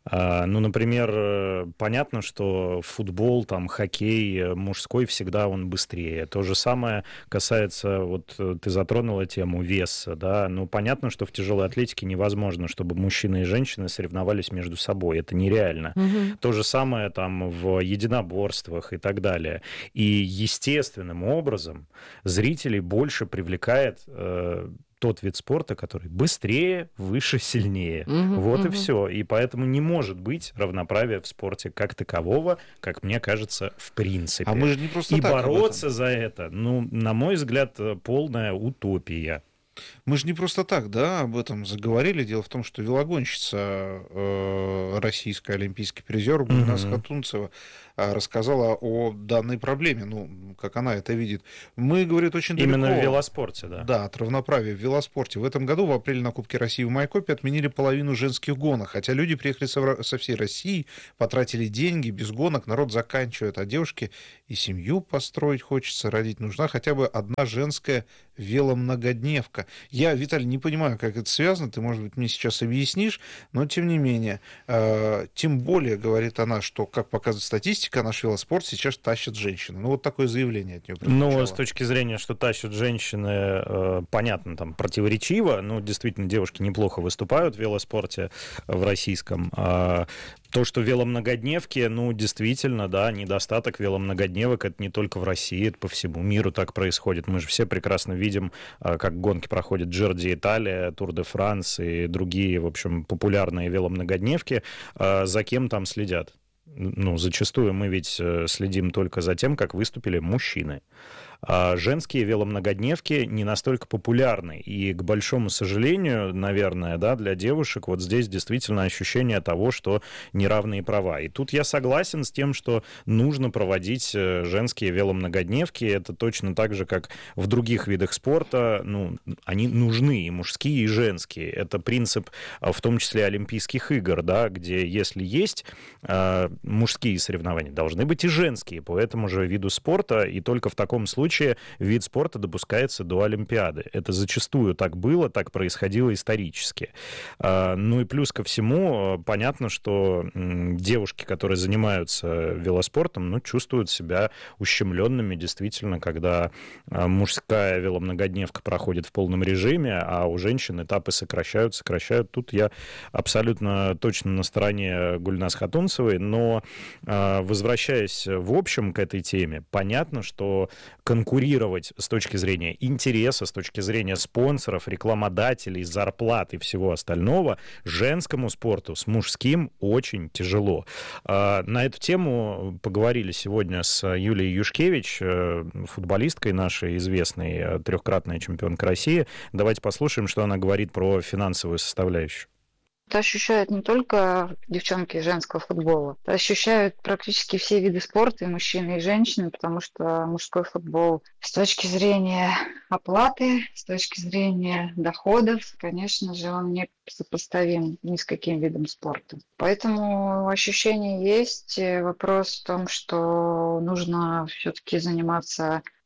Например, понятно, что футбол, хоккей мужской всегда он быстрее. То же самое касается, вот ты затронула тему веса, да. Понятно, что в тяжелой атлетике невозможно, чтобы мужчины и женщины соревновались между собой. Это нереально. То же самое в единоборствах и так далее. И естественным образом зрителей больше привлекает тот вид спорта, который быстрее, выше, сильнее. И все. И поэтому не может быть равноправия в спорте как такового, как мне кажется, в принципе. А мы же не просто и бороться за это, на мой взгляд, полная утопия. Мы же не просто так, об этом заговорили. Дело в том, что велогонщица, российская олимпийский призер Гульназ Хатунцева рассказала о данной проблеме, как она это видит. Мы, говорит, очень далеко. Именно в велоспорте, да? Да, от равноправия в велоспорте. В этом году, в апреле, на Кубке России в Майкопе отменили половину женских гонок. Хотя люди приехали со всей России, потратили деньги, без гонок народ заканчивает. А девушке и семью построить хочется, родить нужна хотя бы одна женская веломногодневка. Я, Виталий, не понимаю, как это связано, ты, может быть, мне сейчас объяснишь, но тем не менее, тем более, говорит она, что, как показывает статистика, наш велоспорт сейчас тащат женщины. Вот такое заявление от нее прозвучало. С точки зрения, что тащат женщины, понятно, противоречиво, действительно, девушки неплохо выступают в велоспорте в российском. То, что веломногодневки, действительно, да, недостаток веломногодневок, это не только в России, это по всему миру так происходит. Мы же все прекрасно видим, как гонки проходят Giro d'Italia, Тур де Франс и другие, в общем, популярные веломногодневки. За кем там следят? Зачастую мы ведь следим только за тем, как выступили мужчины. А женские веломногодневки не настолько популярны. И, к большому сожалению, наверное, для девушек вот здесь действительно ощущение того, что неравные права. И тут я согласен с тем, что нужно проводить женские веломногодневки. Это точно так же, как в других видах спорта. Они нужны, и мужские, и женские. Это принцип, в том числе, Олимпийских игр, где если есть мужские соревнования, должны быть и женские по этому же виду спорта. И только в таком случае вид спорта допускается до Олимпиады. Это зачастую так было, так происходило исторически. И плюс ко всему, понятно, что девушки, которые занимаются велоспортом, чувствуют себя ущемленными, действительно, когда мужская веломногодневка проходит в полном режиме, а у женщин этапы сокращают. Тут я абсолютно точно на стороне Гульназ Хатунцевой, но возвращаясь в общем к этой теме, понятно, что конкурировать с точки зрения интереса, с точки зрения спонсоров, рекламодателей, зарплат и всего остального женскому спорту с мужским очень тяжело. На эту тему поговорили сегодня с Юлией Юшкевич, футболисткой нашей известной, трехкратная чемпионка России. Давайте послушаем, что она говорит про финансовую составляющую. Это ощущают не только девчонки женского футбола, это ощущают практически все виды спорта, и мужчины, и женщины, потому что мужской футбол с точки зрения оплаты, с точки зрения доходов, конечно же, он не сопоставим ни с каким видом спорта. Поэтому ощущение есть. Вопрос в том, что нужно все-таки заниматься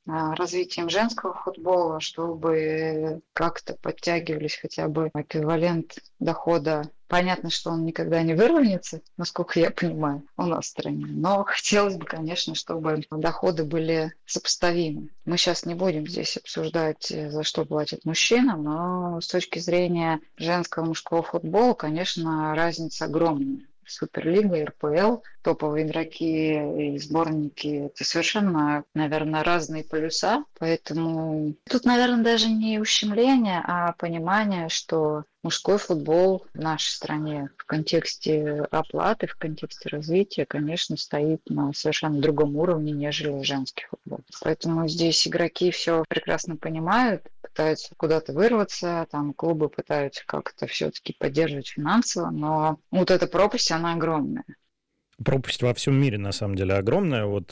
развитием женского футбола, чтобы как-то подтягивались хотя бы эквивалент дохода. Понятно, что он никогда не выровняется, насколько я понимаю, у нас в стране. Но хотелось бы, конечно, чтобы доходы были сопоставимы. Мы сейчас не будем здесь обсуждать, за что платят мужчинам, но с точки зрения женского и мужского футбола, конечно, разница огромная. Суперлига, РПЛ, топовые игроки и сборники – это совершенно, наверное, разные полюса. Поэтому тут, наверное, даже не ущемление, а понимание, что мужской футбол в нашей стране в контексте оплаты, в контексте развития, конечно, стоит на совершенно другом уровне, нежели женский футбол. Поэтому здесь игроки все прекрасно понимают, пытаются куда-то вырваться, там клубы пытаются как-то все-таки поддерживать финансово, но вот эта пропасть, она огромная. Пропасть во всем мире, на самом деле, огромная. Вот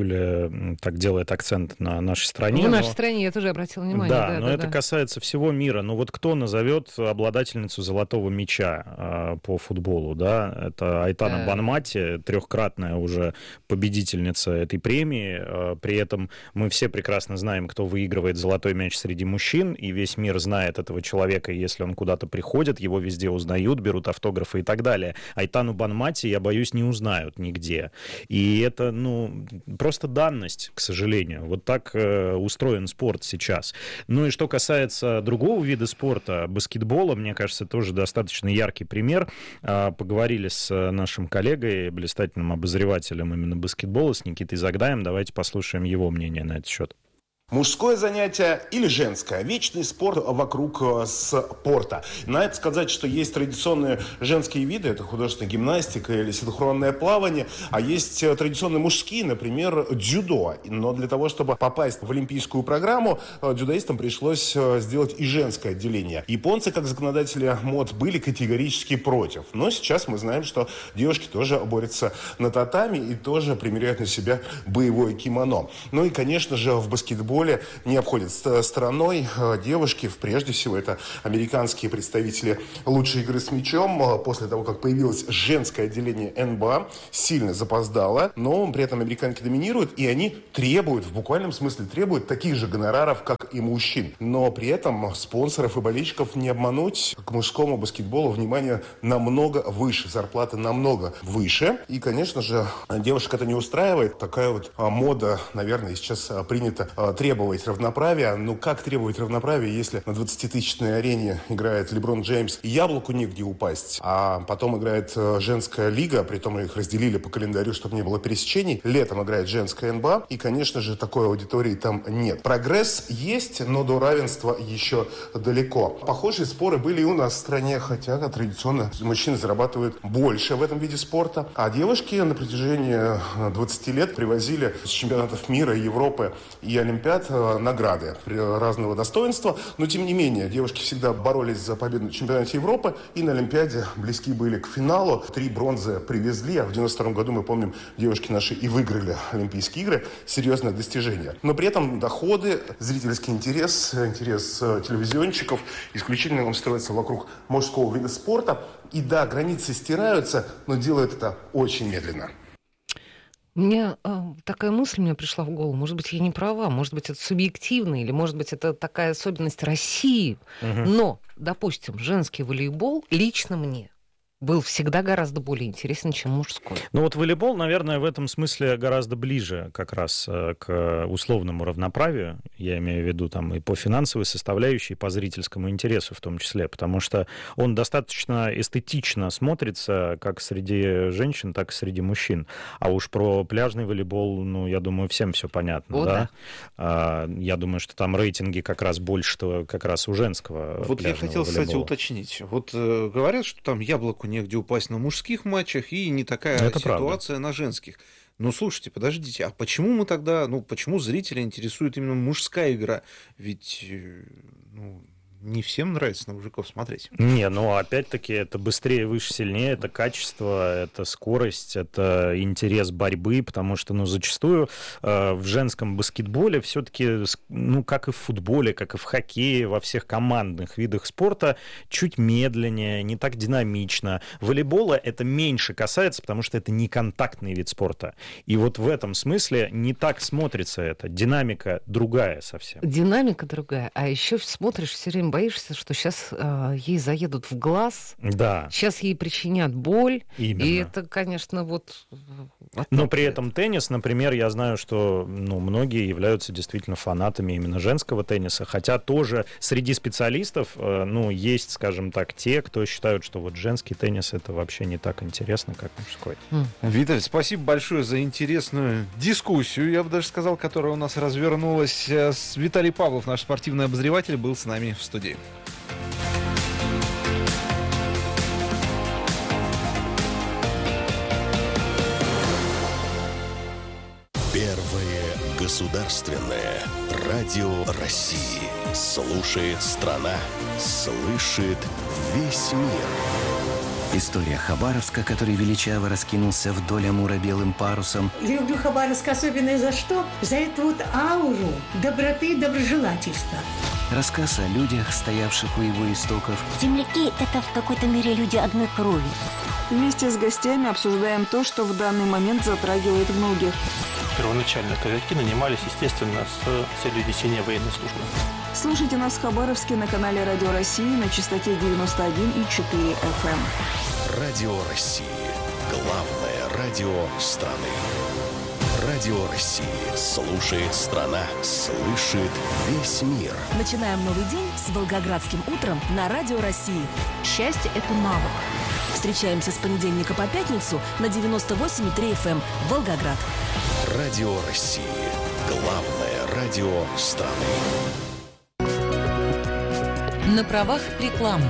Юлия так делает акцент на нашей стране. В нашей стране я тоже обратила внимание. Да, но это касается всего мира. Ну вот кто назовет обладательницу золотого мяча по футболу? Да? Это Айтана Банмати, трехкратная уже победительница этой премии. При этом мы все прекрасно знаем, кто выигрывает золотой мяч среди мужчин, и весь мир знает этого человека, и если он куда-то приходит, его везде узнают, берут автографы и так далее. Айтану Банмати, я боюсь, не узнают нигде. И это, просто данность, к сожалению. Вот так устроен спорт сейчас. Ну и что касается другого вида спорта, баскетбола, мне кажется, тоже достаточно яркий пример. Поговорили с нашим коллегой, блистательным обозревателем именно баскетбола, с Никитой Загдаем. Давайте послушаем его мнение на этот счет. Мужское занятие или женское? Вечный спор вокруг спорта. Надо сказать, что есть традиционные женские виды, это художественная гимнастика или синхронное плавание, а есть традиционные мужские, например, дзюдо. Но для того, чтобы попасть в олимпийскую программу, дзюдоистам пришлось сделать и женское отделение. Японцы, как законодатели мод, были категорически против. Но сейчас мы знаем, что девушки тоже борются на татами и тоже примеряют на себя боевое кимоно. Ну и, конечно же, в баскетболе не обходят стороной девушки. Прежде всего, это американские представители лучшей игры с мячом. После того, как появилось женское отделение НБА, сильно запоздало, но при этом американки доминируют, и они требуют, в буквальном смысле требуют таких же гонораров, как и мужчин. Но при этом спонсоров и болельщиков не обмануть. К мужскому баскетболу внимание намного выше, зарплата намного выше. И, конечно же, девушек это не устраивает. Такая вот мода, наверное, сейчас принята требовать равноправия. Ну, как требовать равноправия, если на 20-тысячной арене играет Леброн Джеймс, и яблоку негде упасть, а потом играет женская лига, притом их разделили по календарю, чтобы не было пересечений. Летом играет женская НБА, и, конечно же, такой аудитории там нет. Прогресс есть, но до равенства еще далеко. Похожие споры были и у нас в стране, хотя традиционно мужчины зарабатывают больше в этом виде спорта, а девушки на протяжении 20 лет привозили с чемпионатов мира, Европы и Олимпиад награды разного достоинства, но тем не менее девушки всегда боролись за победу на чемпионате Европы и на Олимпиаде близки были к финалу. 3 бронзы привезли, а в 92 году, мы помним, девушки наши и выиграли Олимпийские игры. Серьезное достижение. Но при этом доходы, зрительский интерес телевизионщиков исключительно он строится вокруг мужского вида спорта. И да, границы стираются, но делают это очень медленно. Мне такая мысль мне пришла в голову. Может быть, я не права, может быть, это субъективно, или, может быть, это такая особенность России. Но, допустим, женский волейбол лично мне был всегда гораздо более интересен, чем мужской. Ну вот волейбол, наверное, в этом смысле гораздо ближе как раз к условному равноправию. Я имею в виду там и по финансовой составляющей, и по зрительскому интересу в том числе, потому что он достаточно эстетично смотрится как среди женщин, так и среди мужчин. А уж про пляжный волейбол, я думаю, всем все понятно, да? Я думаю, что там рейтинги как раз больше, как раз у женского Вот я хотел, волейбола. кстати, уточнить. Вот говорят, что там яблоку негде упасть на мужских матчах, и не такая ситуация на женских. Ну, слушайте, подождите, а почему мы тогда, почему зрителя интересует именно мужская игра? Ведь, не всем нравится на мужиков смотреть. Не, ну опять-таки это быстрее, выше, сильнее, это качество, это скорость, это интерес борьбы, потому что, ну, зачастую в женском баскетболе все-таки, ну, как и в футболе, как и в хоккее, во всех командных видах спорта, чуть медленнее, не так динамично. Волейбола это меньше касается, потому что это не контактный вид спорта. И вот в этом смысле не так смотрится это. Динамика другая совсем. Динамика другая. А еще смотришь, все время боишься, что сейчас ей заедут в глаз. Да. Сейчас ей причинят боль. Именно. И это, конечно, вот... Но при этом теннис, например, я знаю, что, ну, многие являются действительно фанатами именно женского тенниса. Хотя тоже среди специалистов, ну, есть, скажем так, те, кто считают, что вот женский теннис это вообще не так интересно, как мужской. Виталий, спасибо большое за интересную дискуссию, я бы даже сказал, которая у нас развернулась. Виталий Павлов, наш спортивный обозреватель, был с нами в студии. Первое государственное радио России. Слушает страна, слышит весь мир. История Хабаровска, который величаво раскинулся вдоль Амура белым парусом. Люблю Хабаровск особенно за что? За эту вот ауру доброты и доброжелательства. Рассказ о людях, стоявших у его истоков. Земляки – это в какой-то мере люди одной крови. Вместе с гостями обсуждаем то, что в данный момент затрагивает многих. Первоначально казаки нанимались, естественно, с целью несения военной службы. Слушайте нас в Хабаровске на канале Радио России на частоте 91,4 FM. Радио России. Главное радио страны. Радио России. Слушает страна, слышит весь мир. Начинаем новый день с Волгоградским утром на Радио России. Счастье – это навык. Встречаемся с понедельника по пятницу на 98,3 FM Волгоград. Радио России. Главное радио страны. На правах рекламы.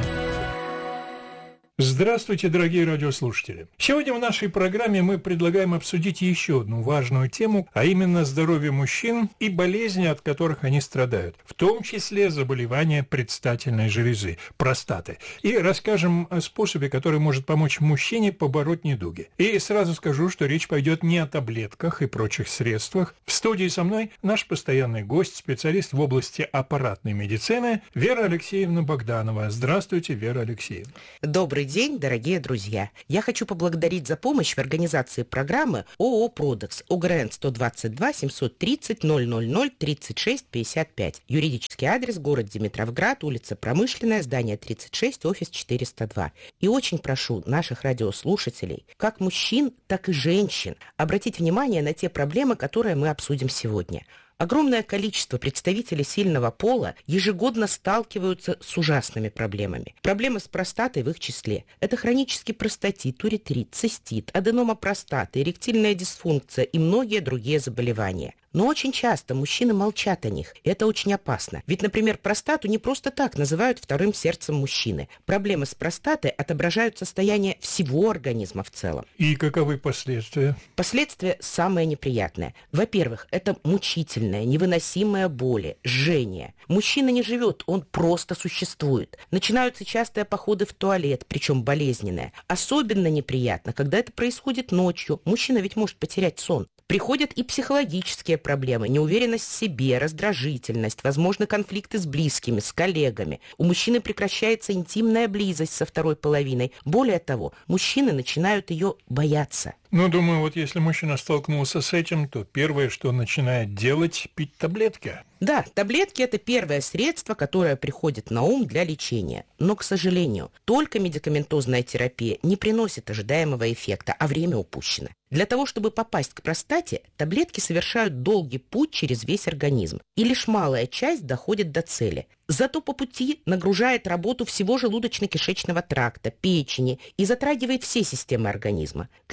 Здравствуйте, дорогие радиослушатели! Сегодня в нашей программе мы предлагаем обсудить еще одну важную тему, а именно здоровье мужчин и болезни, от которых они страдают, в том числе заболевания предстательной железы, простаты. И расскажем о способе, который может помочь мужчине побороть недуги. И сразу скажу, что речь пойдет не о таблетках и прочих средствах. В студии со мной наш постоянный гость, специалист в области аппаратной медицины Вера Алексеевна Богданова. Здравствуйте, Вера Алексеевна. Добрый день, дорогие друзья. Я хочу поблагодарить за помощь в организации программы ООО «Продекс», ОГРН 122 730 000 36 55. Юридический адрес: город Димитровград, улица Промышленная, здание 36, офис 402. И очень прошу наших радиослушателей, как мужчин, так и женщин, обратить внимание на те проблемы, которые мы обсудим сегодня. Огромное количество представителей сильного пола ежегодно сталкиваются с ужасными проблемами. Проблемы с простатой в их числе. Это хронический простатит, уретрит, цистит, аденома простаты, эректильная дисфункция и многие другие заболевания. Но очень часто мужчины молчат о них. И это очень опасно. Ведь, например, простату не просто так называют вторым сердцем мужчины. Проблемы с простатой отображают состояние всего организма в целом. И каковы последствия? Последствия самые неприятные. Во-первых, это мучительная, невыносимая боль, жжение. Мужчина не живет, он просто существует. Начинаются частые походы в туалет, причем болезненные. Особенно неприятно, когда это происходит ночью. Мужчина ведь может потерять сон. Приходят и психологические проблемы, неуверенность в себе, раздражительность, возможны конфликты с близкими, с коллегами. У мужчины прекращается интимная близость со второй половиной. Более того, мужчины начинают ее бояться. Ну, думаю, вот если мужчина столкнулся с этим, то первое, что он начинает делать, пить таблетки. Да, таблетки – это первое средство, которое приходит на ум для лечения. Но, к сожалению, только медикаментозная терапия не приносит ожидаемого эффекта, а время упущено. Для того, чтобы попасть к простате, таблетки совершают долгий путь через весь организм, и лишь малая часть доходит до цели. Зато по пути нагружает работу всего желудочно-кишечного тракта, печени и затрагивает все системы организма. К тому же,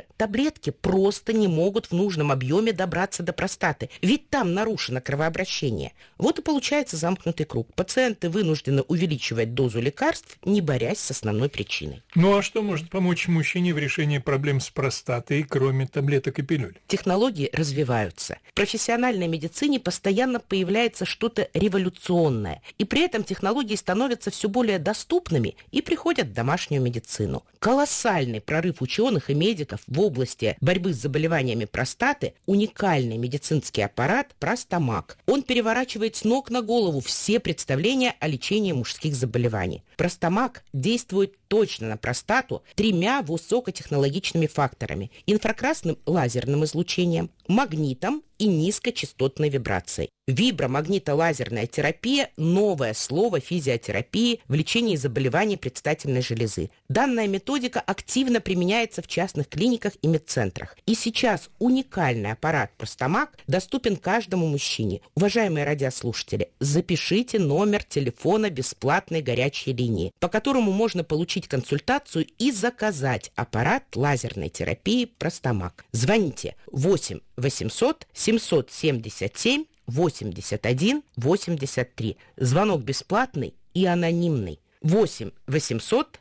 таблетки просто не могут в нужном объеме добраться до простаты, ведь там нарушено кровообращение. Вот и получается замкнутый круг. Пациенты вынуждены увеличивать дозу лекарств, не борясь с основной причиной. Ну а что может помочь мужчине в решении проблем с простатой, кроме таблеток и пилюль? Технологии развиваются. В профессиональной медицине постоянно появляется что-то революционное, и при этом технологии становятся все более доступными и приходят в домашнюю медицину. Колоссальный прорыв ученых и медиков в области борьбы с заболеваниями простаты – уникальный медицинский аппарат «Простомаг». Он переворачивает с ног на голову все представления о лечении мужских заболеваний. «Простомаг» действует точно на простату 3 высокотехнологичными факторами – инфракрасным лазерным излучением, магнитом и низкочастотной вибрацией. Вибромагнитолазерная терапия – новое слово физиотерапии в лечении заболеваний предстательной железы. Данная методика активно применяется в частных клиниках и медцентрах. И сейчас уникальный аппарат «Простомаг» доступен каждому мужчине. Уважаемые радиослушатели, запишите номер телефона бесплатной горячей линии, по которому можно получить консультацию и заказать аппарат лазерной терапии «Простомаг». Звоните 8 800 777 81 83. Звонок бесплатный и анонимный. 8 800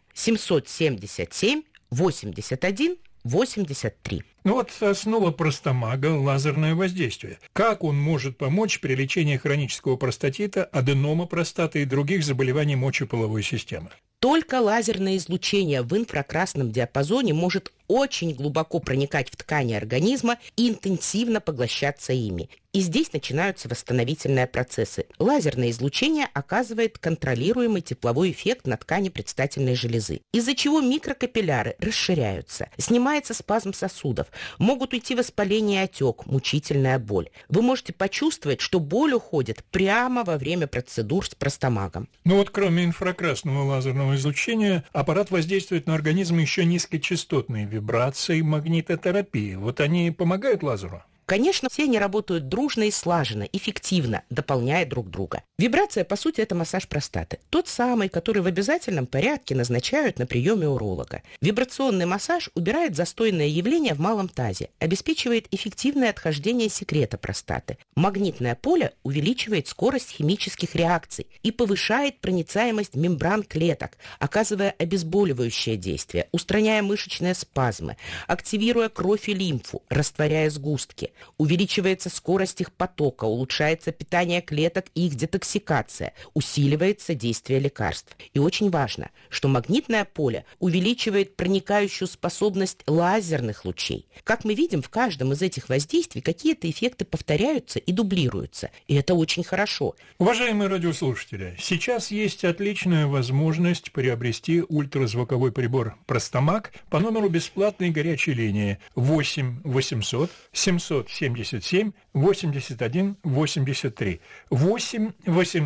777 81 83. Ну вот основа простомага – лазерное воздействие. Как он может помочь при лечении хронического простатита, аденома простаты и других заболеваний мочеполовой системы? Только лазерное излучение в инфракрасном диапазоне может очень глубоко проникать в ткани организма и интенсивно поглощаться ими. И здесь начинаются восстановительные процессы. Лазерное излучение оказывает контролируемый тепловой эффект на ткани предстательной железы, из-за чего микрокапилляры расширяются, снимается спазм сосудов, могут уйти воспаление и отек, мучительная боль. Вы можете почувствовать, что боль уходит прямо во время процедур с простомагом. Ну вот кроме инфракрасного лазерного излучения, аппарат воздействует на организм еще низкочастотной вибрации, магнитотерапии. Вот они помогают лазеру? Конечно, все они работают дружно и слаженно, эффективно, дополняя друг друга. Вибрация, по сути, это массаж простаты. Тот самый, который в обязательном порядке назначают на приеме уролога. Вибрационный массаж убирает застойное явление в малом тазе, обеспечивает эффективное отхождение секрета простаты. Магнитное поле увеличивает скорость химических реакций и повышает проницаемость мембран клеток, оказывая обезболивающее действие, устраняя мышечные спазмы, активируя кровь и лимфу, растворяя сгустки. Увеличивается скорость их потока, улучшается питание клеток и их детоксикация, усиливается действие лекарств. И очень важно, что магнитное поле увеличивает проникающую способность лазерных лучей. Как мы видим, в каждом из этих воздействий какие-то эффекты повторяются и дублируются. И это очень хорошо. Уважаемые радиослушатели, сейчас есть отличная возможность приобрести ультразвуковой прибор «Простомаг» по номеру бесплатной горячей линии 8 800 777 81 83. 8 800